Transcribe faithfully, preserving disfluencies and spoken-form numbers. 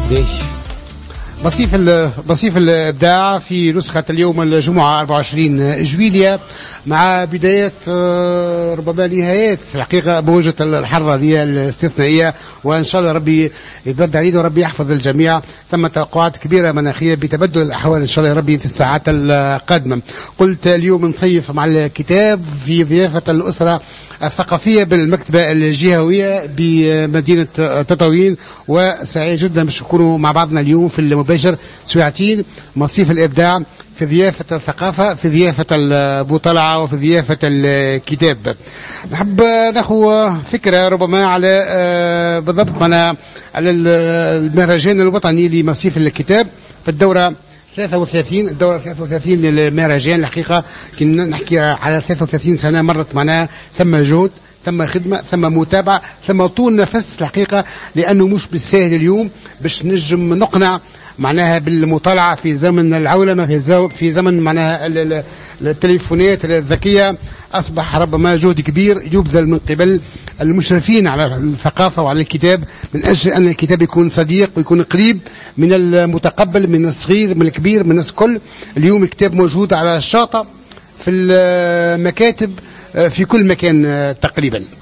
مصيف مصيف الابداع في نسخه اليوم الجمعه أربعة وعشرين جويليا، مع بدايه ربما نهايات الحقيقه موجه الحر هذه الاستثنائيه، وان شاء الله ربي يبرد علينا وربي يحفظ الجميع. ثم توقعات كبيره مناخيه بتبدل الاحوال ان شاء الله يا ربي في الساعات القادمه. قلت اليوم نصيف مع الكتاب في ضيافه الاسره الثقافيه بالمكتبه الجهويه بمدينه تطاوين، وسعيد جدا باش نكونوا مع بعضنا اليوم في المباشر ساعتين مصيف الابداع في ضيافه الثقافه، في ضيافه المطالعه، وفي ضيافه الكتاب. نحب ناخذ فكره ربما على بالضبط معنا على المهرجان الوطني لمصيف الكتاب في الدوره ثلاثة وثلاثين، الدورة ثلاثة وثلاثين للمهرجان. الحقيقة كنا نحكي على ثلاثة وثلاثين سنة مرت معنا، ثم جهد، ثم خدمة، ثم متابعة، ثم طول نفس الحقيقة، لأنه مش بالسهل اليوم باش نجم نقنع معناها بالمطالعة في زمن العولمة، في في زمن معناها التليفونات الذكية. أصبح ربما جهد كبير يبذل من قبل المشرفين على الثقافة وعلى الكتاب، من أجل أن الكتاب يكون صديق ويكون قريب من المتقبل، من الصغير من الكبير من الناس الكل. اليوم الكتاب موجود على الشاطئ، في المكاتب، في كل مكان تقريبا.